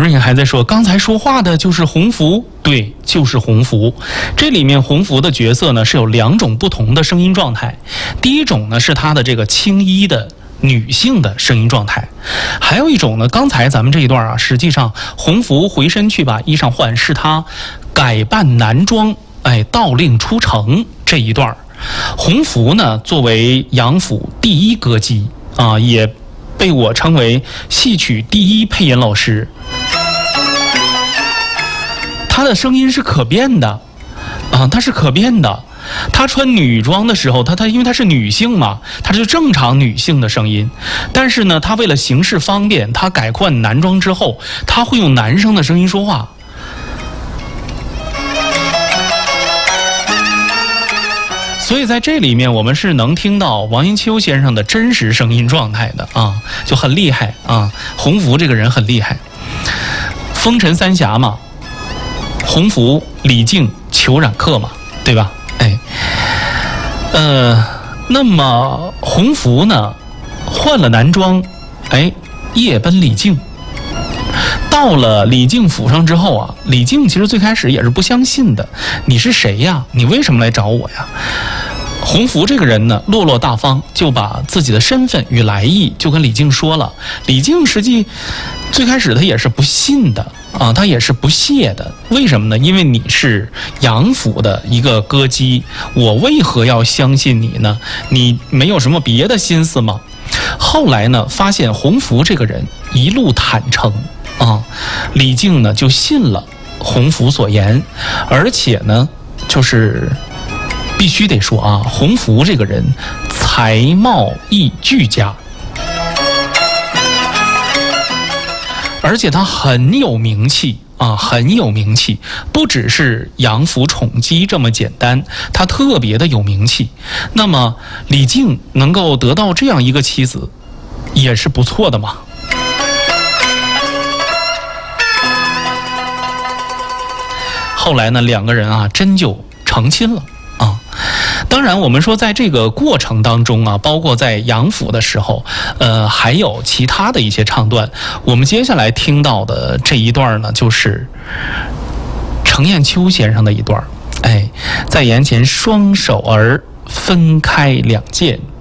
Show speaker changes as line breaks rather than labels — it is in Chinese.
瑞还在说，刚才说话的就是洪福，对，就是洪福。这里面洪福的角色呢是有2种不同的声音状态，第一种呢是他的这个青衣的女性的声音状态，还有一种呢，刚才咱们这一段啊，实际上洪福回身去把衣裳换，是他改扮男装，盗令出城这一段。洪福呢，作为杨府第一歌姬啊，也被我称为戏曲第一配音老师。她的声音是可变的啊，她是可变的。她穿女装的时候，她因为她是女性嘛，她是正常女性的声音。但是呢，她为了行事方便，她改换男装之后，她会用男生的声音说话。所以在这里面，我们是能听到王阴秋先生的真实声音状态的啊，就很厉害啊。洪福这个人很厉害，风尘三侠嘛，洪福、李靖、裘冉克嘛，对吧？那么洪福呢，换了男装，夜奔李靖。到了李靖府上之后啊，李靖其实最开始也是不相信的，你是谁呀？你为什么来找我呀？洪福这个人呢，落落大方，就把自己的身份与来意就跟李靖说了。李靖实际最开始他也是不信的啊，他也是不屑的。为什么呢？因为你是杨府的一个歌姬，我为何要相信你呢？你没有什么别的心思吗？后来呢，发现洪福这个人一路坦诚啊，李靖呢就信了洪福所言，而且呢，就是必须得说啊，洪福这个人才貌亦俱佳，而且他很有名气啊，很有名气，不只是杨府宠姬这么简单，他特别的有名气。那么李靖能够得到这样一个妻子，也是不错的嘛。后来呢，两个人啊真就成亲了啊。当然我们说在这个过程当中啊，包括在杨府的时候，还有其他的一些唱段。我们接下来听到的这一段呢，就是程砚秋先生的一段，在眼前双手儿分开两剑，